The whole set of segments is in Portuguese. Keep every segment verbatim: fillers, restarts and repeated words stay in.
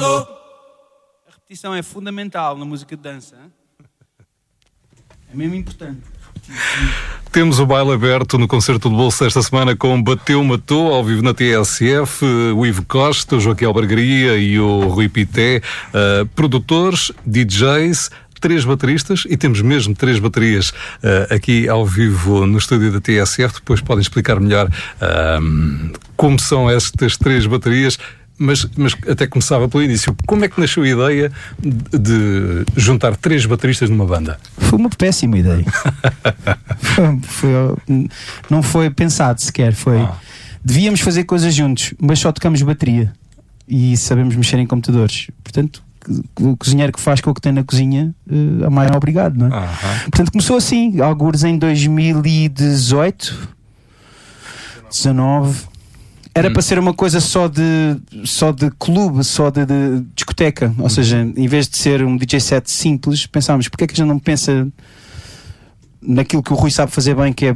todo. A repetição é fundamental na música de dança. Hein? É mesmo importante. Temos o baile aberto no Concerto de Bolso esta semana com Bateu Matou, ao vivo na T S F, o Ivo Costa, o Joaquim Albergaria e o Rui Pité, uh, produtores, D Js, três bateristas, e temos mesmo três baterias uh, aqui ao vivo no estúdio da T S F. Depois podem explicar melhor uh, como são estas três baterias. Mas, mas até começava pelo início. Como é que nasceu a ideia de, de juntar três bateristas numa banda? Foi uma péssima ideia. foi, foi, não foi pensado sequer. Foi. Ah. Devíamos fazer coisas juntos, mas só tocamos bateria e sabemos mexer em computadores. Portanto, o cozinheiro que faz com o que tem na cozinha, uh, a mais é obrigado, não é? Uh-huh. Portanto, começou assim, alguns em dois mil e dezoito, dezanove. Era hum. para ser uma coisa só de, só de clube, só de, de discoteca. Ou hum. seja, em vez de ser um D J set simples, pensámos, porque é que a gente não pensa naquilo que o Rui sabe fazer bem, que é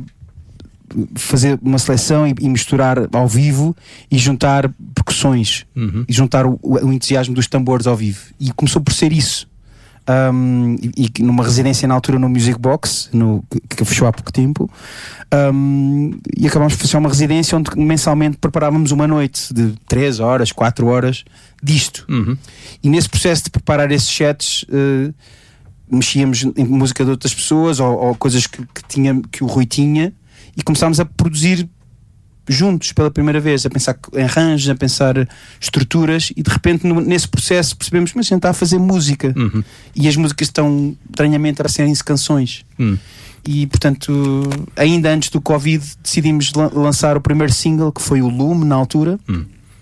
fazer uma seleção e, e misturar ao vivo e juntar percussões, uhum. e juntar o, o entusiasmo dos tambores ao vivo. E começou por ser isso. Um, e, e numa residência na altura no Music Box, no, que, que fechou há pouco tempo, um, e acabámos de fazer uma residência onde mensalmente preparávamos uma noite de três horas, quatro horas disto. Uhum. E nesse processo de preparar esses sets, uh, mexíamos em música de outras pessoas ou, ou coisas que, que, tinha, que o Rui tinha, e começámos a produzir juntos pela primeira vez, a pensar em arranjos, a pensar estruturas, e de repente no, nesse processo percebemos, mas a gente está a fazer música, uhum. e as músicas estão estranhamente a parecerem-se canções, uhum. e portanto ainda antes do Covid decidimos la- lançar o primeiro single, que foi o Lume na altura, uhum.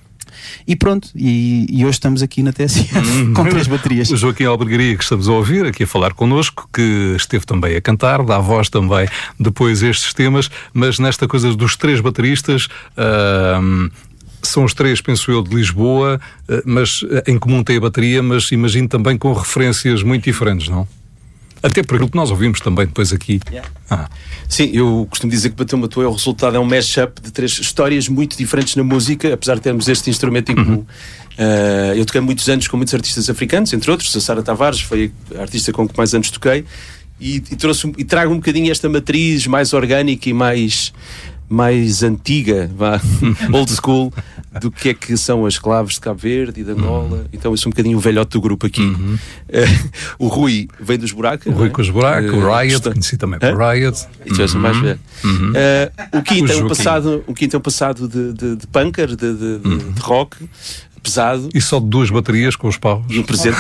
e pronto, e, e hoje estamos aqui na T S F uhum. com três baterias. O Joaquim Albergaria, que estamos a ouvir aqui a falar connosco, que esteve também a cantar, dá voz também depois a estes temas, mas nesta coisa dos três bateristas, uh, são os três, penso eu, de Lisboa, uh, mas em comum tem a bateria, mas imagino também com referências muito diferentes, não? Até por aquilo que nós ouvimos também depois aqui. Yeah. Ah. Sim, eu costumo dizer que Bateu Matou é o resultado, é um mashup de três histórias muito diferentes na música, apesar de termos este instrumento em comum. Uhum. Uh, eu toquei muitos anos com muitos artistas africanos, entre outros, a Sara Tavares foi a artista com que mais anos toquei, e, e, trouxe, e trago um bocadinho esta matriz mais orgânica e mais, mais antiga, vá, old school, do que é que são as claves de Cabo Verde e de Angola. Uhum. Então eu sou um bocadinho o velhote do grupo aqui. Uhum. Uh, o Rui vem dos Buracos. O Rui é? com os Buracos, uh, o Riot, conheci também por Riot. Isso é mais velho. Uhum. Uh, o Kim tem um passado, o Kim tem um passado de, de, de punker, de, de, de, uhum. de rock pesado. E só de duas baterias com os paus. E um presente.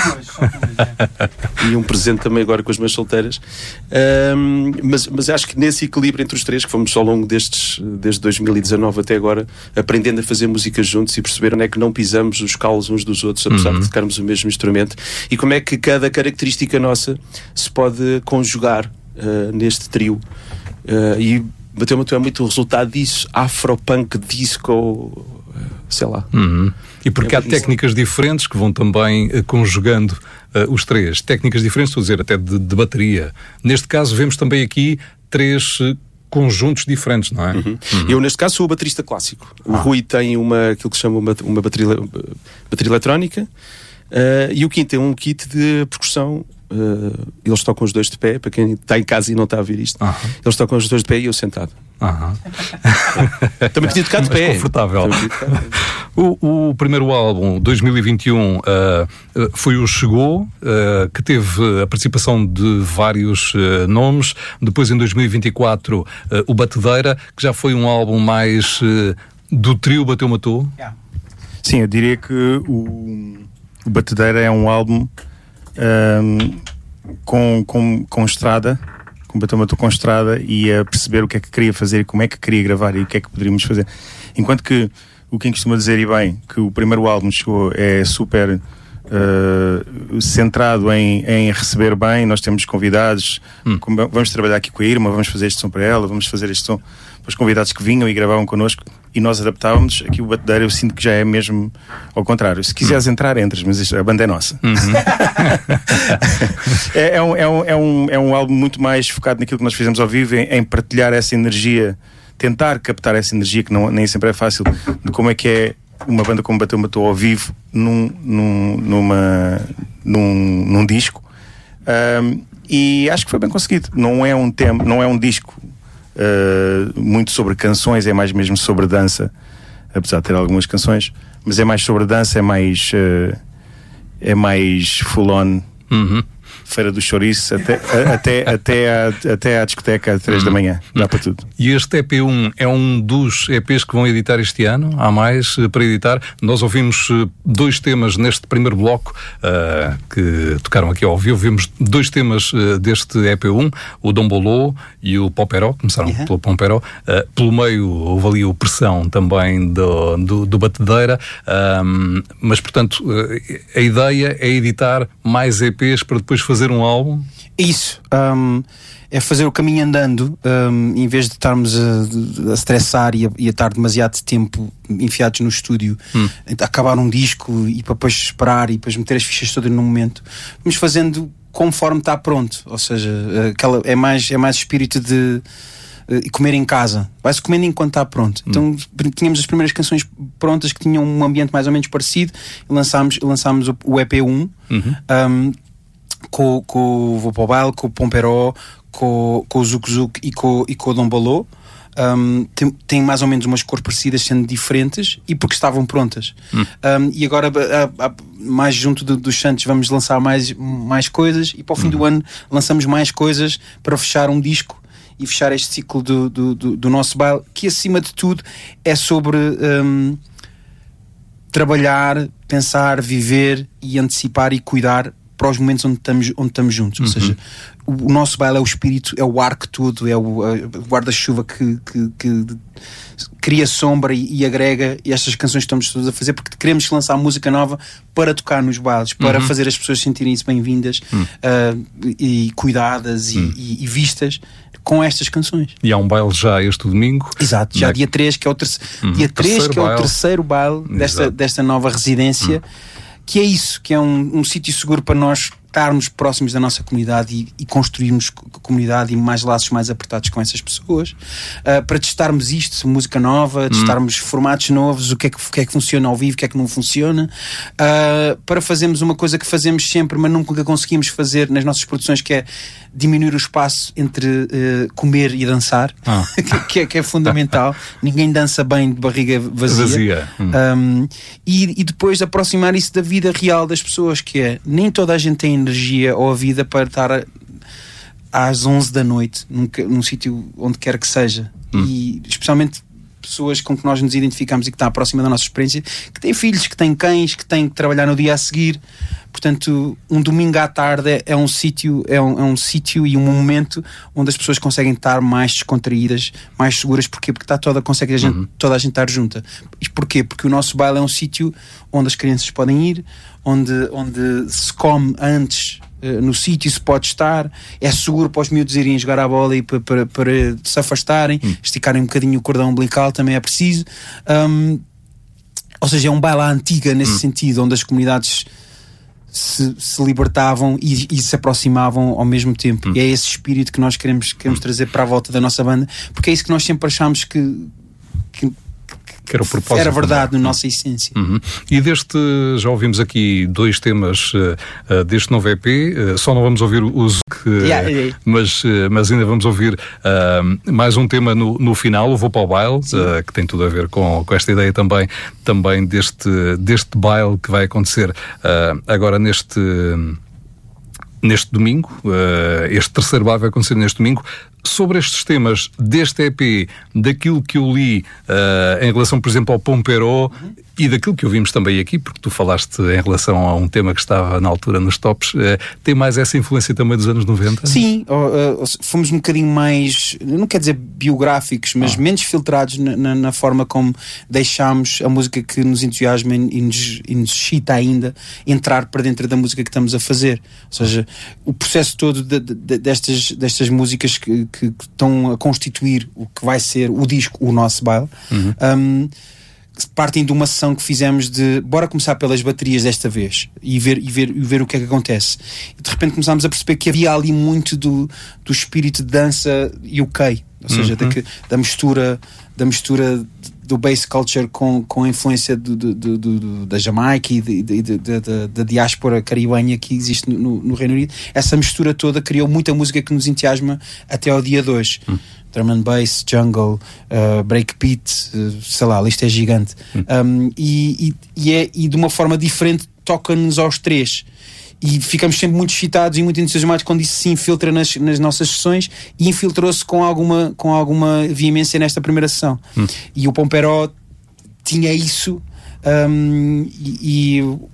E um presente também agora com as mãos solteiras. Um, mas, mas acho que nesse equilíbrio entre os três, que fomos ao longo destes, desde dois mil e dezanove até agora, aprendendo a fazer música juntos e perceber onde é que não pisamos os calos uns dos outros, apesar uhum. de tocarmos o mesmo instrumento, e como é que cada característica nossa se pode conjugar uh, neste trio. Uh, e Bateu Matou é muito o resultado disso, afro-punk, disco, sei lá. Uhum. E porque é há técnicas isso. diferentes que vão também uh, conjugando uh, os três. Técnicas diferentes, estou a dizer, até de, de bateria. Neste caso, vemos também aqui três uh, conjuntos diferentes, não é? Uhum. Uhum. Eu, neste caso, sou o baterista clássico. O ah. Rui tem uma, aquilo que se chama uma, uma bateria, bateria eletrónica, uh, e o Kim tem um kit de percussão. Uh, eles tocam os dois de pé, para quem está em casa e não está a ver isto. Uhum. Eles tocam os dois de pé e eu sentado. Uhum. Também podia tocar de pé. Confortável. O, o primeiro álbum, dois mil e vinte e um, uh, foi o Chegou, uh, que teve a participação de vários uh, nomes. Depois, em dois mil e vinte e quatro, uh, o Batedeira, que já foi um álbum mais uh, do trio Bateu Matou. Yeah. Sim, eu diria que o, o Batedeira é um álbum um, com, com, com estrada, com Bateu Matou com estrada, e a perceber o que é que queria fazer e como é que queria gravar e o que é que poderíamos fazer. Enquanto que o Kim costuma dizer, e bem, que o primeiro álbum Chegou é super uh, centrado em, em receber bem. Nós temos convidados, hum. vamos trabalhar aqui com a Irma, vamos fazer este som para ela, vamos fazer este som para os convidados que vinham e gravavam connosco, e nós adaptávamos. Aqui o Batedeira eu sinto que já é mesmo ao contrário. Se quiseres hum. entrar, entras, mas isto, a banda é nossa. Uhum. é, é, um, é, um, é, um, é um álbum muito mais focado naquilo que nós fizemos ao vivo, em, em partilhar essa energia, tentar captar essa energia, que não, nem sempre é fácil, de como é que é uma banda como Bateu Matou ao vivo num, num, numa, num, num disco, um, e acho que foi bem conseguido. Não é um tema, não é um disco uh, muito sobre canções, é mais mesmo sobre dança, apesar de ter algumas canções, mas é mais sobre dança, é mais uh, é mais full on. Uhum. Feira do Chouriço até, até, até, à, até à discoteca às três da manhã. Dá para tudo. E este E P um é um dos E Ps que vão editar este ano? Há mais uh, para editar? Nós ouvimos uh, dois temas neste primeiro bloco uh, que tocaram aqui ao vivo. Ouvimos dois temas uh, deste E P um, o Dombolô e o Pomperó. Começaram uhum. pelo Pomperó. Uh, pelo meio houve ali o Pressão também do, do, do Batedeira. Um, mas, portanto, uh, a ideia é editar mais E Ps para depois fazer fazer um álbum? Isso, um, é fazer o caminho andando, um, em vez de estarmos a, a estressar e a, e a estar demasiado tempo enfiados no estúdio, hum. acabar um disco e para depois esperar e depois meter as fichas todas no momento. Vamos fazendo conforme está pronto, ou seja, aquela, é, mais, é mais espírito de uh, comer em casa, vai-se comendo enquanto está pronto. Hum. Então tínhamos as primeiras canções prontas que tinham um ambiente mais ou menos parecido e lançámos, lançámos o, o E P um. Uhum. Um, com, com o Vou para o Baile, com o Pomperó, com, com o Zuc Zuc e com, e com o Dombolô. Um, tem, tem mais ou menos umas cores parecidas, sendo diferentes, e porque estavam prontas. Hum. Um, e agora, a, a, mais junto do, dos Santos, vamos lançar mais, mais coisas, e para o fim hum. do ano lançamos mais coisas para fechar um disco e fechar este ciclo do, do, do, do nosso baile, que acima de tudo é sobre um, trabalhar, pensar, viver e antecipar e cuidar para os momentos onde estamos, onde estamos juntos. Uhum. Ou seja, o, o nosso baile é o espírito, é o arco todo, é o, o guarda-chuva que, que, que cria sombra e, e agrega, e estas canções que estamos todos a fazer porque queremos lançar música nova para tocar nos bailes, para uhum. fazer as pessoas sentirem-se bem-vindas uhum. uh, e cuidadas uhum. e, e, e vistas com estas canções. E há um baile já este domingo. Exato, já na... dia três, que é o, terce... uhum. dia três, que é o terceiro baile desta, desta nova residência. Uhum. Que é isso, que é um, um sítio seguro para nós estarmos próximos da nossa comunidade e, e construirmos comunidade e mais laços mais apertados com essas pessoas, uh, para testarmos isto, música nova, testarmos hum. formatos novos, o que é que, o que é que funciona ao vivo, o que é que não funciona, uh, para fazermos uma coisa que fazemos sempre, mas nunca conseguimos fazer nas nossas produções, que é diminuir o espaço entre uh, comer e dançar, ah. que, é, que é fundamental. Ninguém dança bem de barriga vazia. vazia. Hum. Um, e, e depois aproximar isso da vida real das pessoas, que é, nem toda a gente tem energia ou a vida para estar a, às onze da noite num, num sítio onde quer que seja. Hum. E especialmente pessoas com que nós nos identificamos e que estão próxima da nossa experiência, que têm filhos, que têm cães, que têm que trabalhar no dia a seguir. Portanto, um domingo à tarde é, é um sítio é um, é um sítio e um momento onde as pessoas conseguem estar mais descontraídas, mais seguras. Porquê? Porque está toda, consegue a gente, uhum. toda a gente estar junta. E porquê? Porque o nosso baile é um sítio onde as crianças podem ir, onde, onde se come antes, uh, no sítio se pode estar, é seguro para os miúdos irem jogar a bola e para, para, para se afastarem, uhum. esticarem um bocadinho o cordão umbilical, também é preciso. Um, ou seja, é um baile à antiga nesse uhum. sentido, onde as comunidades Se, se libertavam e, e se aproximavam ao mesmo tempo. Hum. E é esse espírito que nós queremos, queremos hum. trazer para a volta da nossa banda, porque é isso que nós sempre achámos que, que, que era, o propósito, era verdade na hum. nossa essência. Uhum. E deste, já ouvimos aqui dois temas uh, uh, deste novo E P, uh, só não vamos ouvir o Zuc, uh, yeah, yeah. mas, uh, mas ainda vamos ouvir uh, mais um tema no, no final, o Vou para o Baile, uh, que tem tudo a ver com, com esta ideia também, também deste, deste baile que vai acontecer uh, agora neste, neste domingo. Uh, este terceiro baile vai acontecer neste domingo. Sobre estes temas deste E P, daquilo que eu li uh, em relação, por exemplo, ao Pomperó, uhum. e daquilo que ouvimos também aqui, porque tu falaste em relação a um tema que estava na altura nos tops, uh, tem mais essa influência também dos anos noventa? Sim, uh, uh, fomos um bocadinho mais, não quer dizer biográficos, mas ah. menos filtrados na, na, na forma como deixámos a música que nos entusiasma e nos, e nos excita ainda entrar para dentro da música que estamos a fazer. Ou seja, o processo todo de, de, destas, destas músicas que que estão a constituir o que vai ser o disco, o nosso baile, uhum. um, partem de uma sessão que fizemos de bora começar pelas baterias desta vez e ver, e ver, e ver o que é que acontece. E de repente começámos a perceber que havia ali muito do, do espírito de dança U K, ou seja, uhum. da, da mistura da mistura do bass culture com, com a influência do, do, do, do, da Jamaica e de, de, de, de, de, da diáspora caribenha que existe no, no Reino Unido. Essa mistura toda criou muita música que nos entusiasma até ao dia de hoje. Hum. Drum and bass, jungle, uh, breakbeat, uh, sei lá, a lista é gigante. Hum. Um, e, e, e, é, e de uma forma diferente toca-nos aos três. E ficamos sempre muito excitados e muito entusiasmados quando isso se infiltra nas, nas nossas sessões, e infiltrou-se com alguma, com alguma veemência nesta primeira sessão. Hum. E o Pomperó tinha isso, um, e, e o,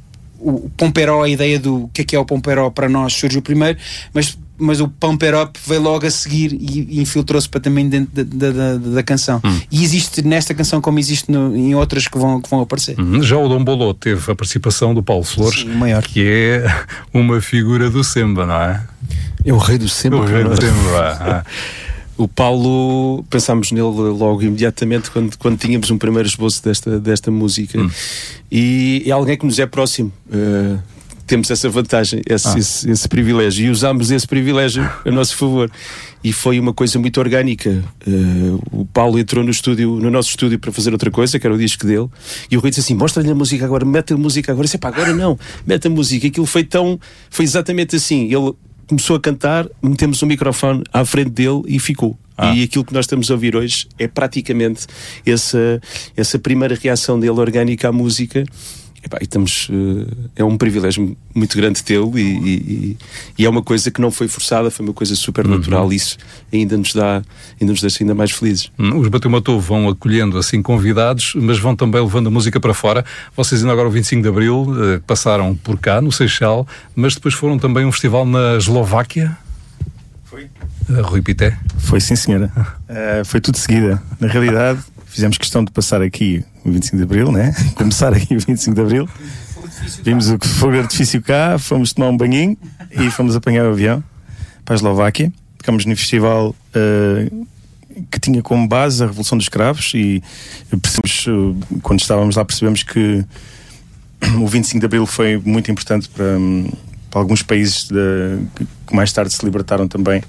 o Pomperó, a ideia do que é que é o Pomperó para nós surgiu primeiro, mas mas o Pump It Up veio logo a seguir e, e infiltrou-se para também dentro da, da, da, da canção. Hum. E existe nesta canção como existe no, em outras que vão, que vão aparecer. Hum. Já o Dom Bolô teve a participação do Paulo Flores, sim, maior. Que é uma figura do Semba, não é? É o rei do Semba. O rei do Semba. Ah. O Paulo, pensámos nele logo imediatamente quando, quando tínhamos um primeiro esboço desta, desta música. Hum. E é alguém que nos é próximo. Uh, temos essa vantagem, esse, ah. esse, esse privilégio, e usámos esse privilégio a nosso favor, e foi uma coisa muito orgânica. Uh, o Paulo entrou no estúdio, no nosso estúdio, para fazer outra coisa, que era o disco dele, e o Rui disse assim: mostra-lhe a música agora, mete a música agora. Eu disse: pá, agora não, mete a música. Aquilo foi tão, foi exatamente assim. Ele começou a cantar, metemos um microfone à frente dele e ficou. Ah. E aquilo que nós estamos a ouvir hoje é praticamente essa, essa primeira reação dele orgânica à música. Epá, e estamos, uh, é um privilégio muito grande tê-lo, e, e, e é uma coisa que não foi forçada, foi uma coisa super natural. Uhum. Isso ainda nos dá, ainda nos deixa ainda mais felizes. Os Bateu Matou vão acolhendo assim convidados, mas vão também levando a música para fora. Vocês ainda agora o vinte e cinco de Abril uh, passaram por cá, no Seixal, mas depois foram também a um festival na Eslováquia. Foi. Uh, Rui Pité. Foi, sim, senhora. Uh, foi tudo de seguida. Na realidade, fizemos questão de passar aqui o vinte e cinco de Abril, né? Começar aqui o vinte e cinco de Abril. Vimos o fogo de artifício cá, fomos tomar um banhinho e fomos apanhar o avião para a Eslováquia. Ficamos no festival uh, que tinha como base a Revolução dos Cravos, e percebemos, uh, quando estávamos lá, percebemos que o vinte e cinco de Abril foi muito importante para, um, para alguns países de, que mais tarde se libertaram também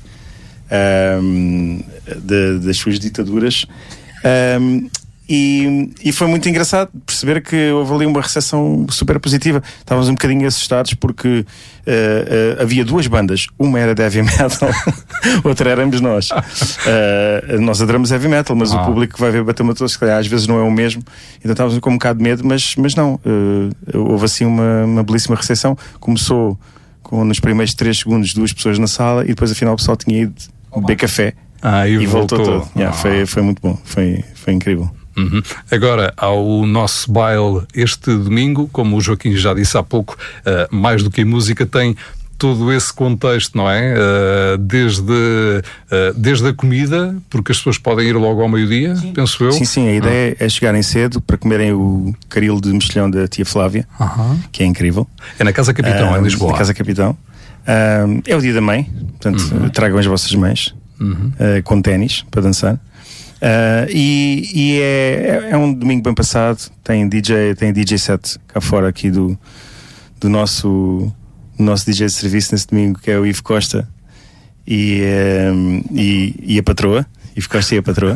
um, de, das suas ditaduras. Um, e, e foi muito engraçado perceber que houve ali uma recepção super positiva. Estávamos um bocadinho assustados porque uh, uh, havia duas bandas, uma era de heavy metal, outra éramos nós. Uh, nós adoramos heavy metal, mas ah. o público que vai ver Bateu Matou, se calhar às vezes não é o mesmo, então estávamos com um bocado de medo, mas, mas não, uh, houve assim uma, uma belíssima recepção. Começou com, nos primeiros três segundos, duas pessoas na sala, e depois afinal o pessoal tinha ido beber café. Ah, e, e voltou, voltou todo. Yeah, ah. foi, foi muito bom, foi, foi incrível. Uhum. Agora, ao nosso baile este domingo, como o Joaquim já disse há pouco, uh, mais do que a música, tem todo esse contexto, não é? Uh, desde, uh, desde a comida, porque as pessoas podem ir logo ao meio-dia, sim. penso eu. Sim, sim, a ideia ah. é chegarem cedo para comerem o caril de mexilhão da tia Flávia, uh-huh. que é incrível. É na Casa Capitão, uh, em Lisboa. Na Casa Capitão. Uh, é o dia da mãe, portanto, uh-huh. tragam as vossas mães. Uhum. Uh, com ténis para dançar, uh, e, e é, é um domingo bem passado. Tem D J, tem D J set cá fora aqui do, do nosso, do nosso D J de serviço nesse domingo, que é o Ivo Costa e, um, e, e a patroa Ivo Costa e a patroa.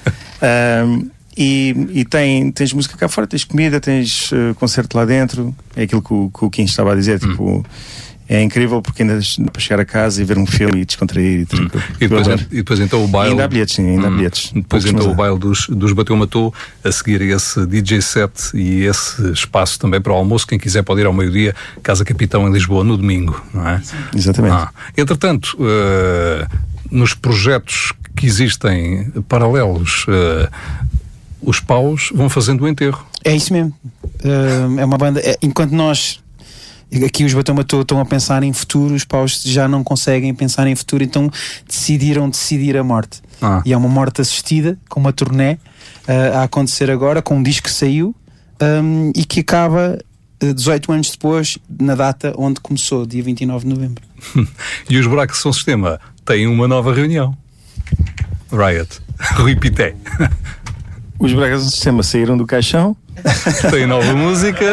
um, e, e tem, tens música cá fora, tens comida, tens uh, concerto lá dentro. É aquilo que o, que o Kim estava a dizer, hum. tipo, é incrível porque ainda para chegar a casa e ver um filme e descontrair e, hum. e, depois, e depois então o baile. E ainda há bilhetes, sim, ainda há hum. bilhetes. Depois Poucos então o baile dos, dos Bateu Matou, a seguir esse D J set e esse espaço também para o almoço. Quem quiser pode ir ao meio-dia, Casa Capitão em Lisboa, no domingo, não é? Exatamente. Ah. Entretanto, uh, nos projetos que existem paralelos, uh, os Paus vão fazendo o enterro. É isso mesmo. Uh, é uma banda. É, enquanto nós aqui os Bateu Matou estão a pensar em futuro, os Paus já não conseguem pensar em futuro, então decidiram decidir a morte. Ah. E é uma morte assistida, com uma turnê uh, a acontecer agora, com um disco que saiu um, e que acaba uh, dezoito anos depois, na data onde começou, dia vinte e nove de novembro. E os Buracos São Sistema têm uma nova reunião. Riot. Rui Pité. Os Buracos São Sistema saíram do caixão. Tem nova música.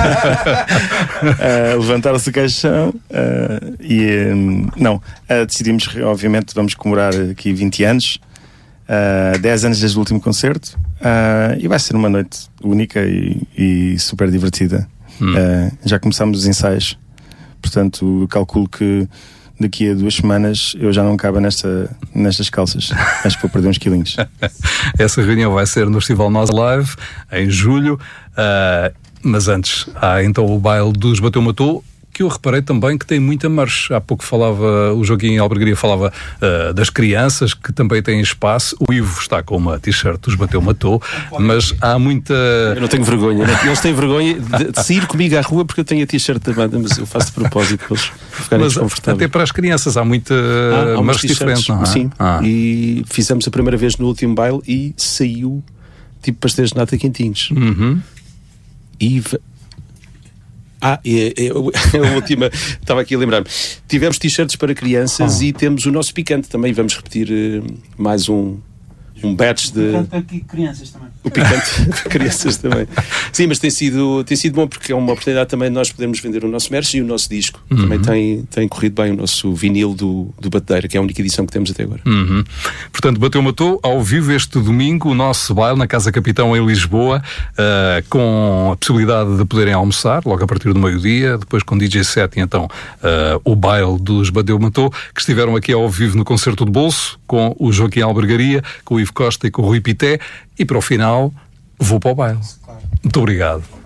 uh, levantaram-se do caixão uh, e um, não, uh, decidimos, obviamente, vamos comemorar aqui vinte anos uh, dez anos desde o último concerto, uh, e vai ser uma noite única e, e super divertida. Hum. Uh, já começámos os ensaios, portanto calculo que daqui a duas semanas eu já não cabo nesta, nestas calças. Acho que vou perder uns quilinhos. Essa reunião vai ser no Festival Nós Live em julho, uh, mas antes há então o baile dos Bateu Matou, que eu reparei também que tem muita marcha. Há pouco falava, o Joaquim Albergaria falava uh, das crianças que também têm espaço. O Ivo está com uma t-shirt dos Bateu Matou, mas há muita... Eu não tenho vergonha, né? Eles têm vergonha de, de sair comigo à rua porque eu tenho a t-shirt da banda, mas eu faço de propósito para eles ficarem mas desconfortáveis. Até para as crianças há muita ah, há marcha diferente, não é? Sim, ah. E fizemos a primeira vez no último baile e saiu tipo pastéis de nata quentinhos. Uhum. E... Ah, é, é, é a última, estava aqui a lembrar-me. Tivemos t-shirts para crianças oh. e temos o nosso picante também. Vamos repetir uh, mais um, um batch de. O picante para crianças também. O picante para crianças também. Sim, mas tem sido, tem sido bom porque é uma oportunidade também de nós podermos vender o nosso merch e o nosso disco. Uhum. Também tem, tem corrido bem o nosso vinil do, do Batedeira, que é a única edição que temos até agora. Uhum. Portanto, Bateu Matou, ao vivo este domingo, o nosso baile na Casa Capitão em Lisboa, uh, com a possibilidade de poderem almoçar logo a partir do meio-dia, depois com D J set e então uh, o baile dos Bateu Matou, que estiveram aqui ao vivo no Concerto de Bolso, com o Joaquim Albergaria, com o Ivo Costa e com o Rui Pité, e para o final vou para o baile. Muito obrigado.